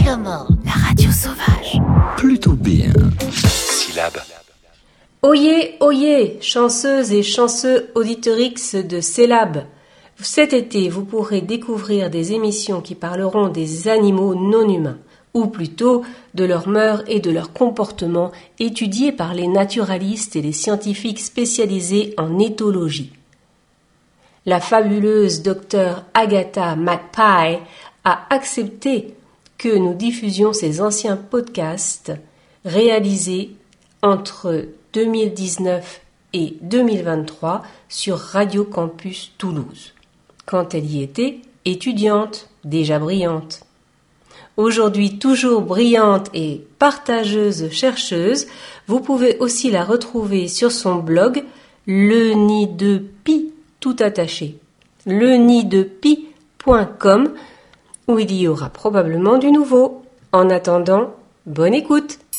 comment? La radio sauvage. Plutôt bien. Syllabe. Oyez, oyez, chanceuses et chanceux auditorix de Célab. Cet été, vous pourrez découvrir des émissions qui parleront des animaux non humains, ou plutôt de leurs mœurs et de leurs comportements étudiés par les naturalistes et les scientifiques spécialisés en éthologie. La fabuleuse docteure Agatha McPie a accepté que nous diffusions ces anciens podcasts réalisés entre 2019 et 2023 sur Radio Campus Toulouse, quand elle y était étudiante, déjà brillante. Aujourd'hui toujours brillante et partageuse chercheuse, vous pouvez aussi la retrouver sur son blog Le Nid de Pie, tout attaché, lenidepie.com, où il y aura probablement du nouveau. En attendant, bonne écoute!